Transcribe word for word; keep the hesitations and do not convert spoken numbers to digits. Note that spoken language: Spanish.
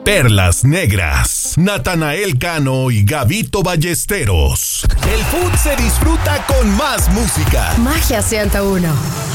Perlas Negras, Natanael Cano y Gabito Ballesteros. El food se disfruta con más música. Magia ciento uno.